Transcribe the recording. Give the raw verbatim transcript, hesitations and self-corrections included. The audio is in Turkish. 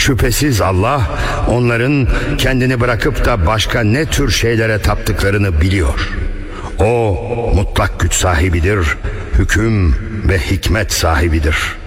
Şüphesiz Allah onların kendini bırakıp da başka ne tür şeylere taptıklarını biliyor. O mutlak güç sahibidir, hüküm ve hikmet sahibidir.